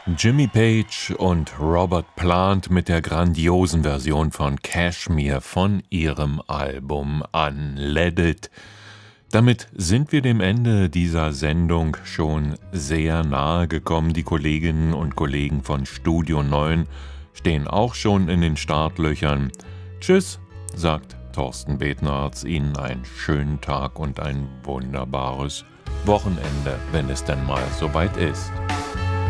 Jimmy Page und Robert Plant mit der grandiosen Version von Kashmir von ihrem Album Unleaded. Damit sind wir dem Ende dieser Sendung schon sehr nahe gekommen. Die Kolleginnen und Kollegen von Studio 9 stehen auch schon in den Startlöchern. Tschüss, sagt Thorsten Betnarz. Ihnen einen schönen Tag und ein wunderbares Wochenende, wenn es denn mal soweit ist.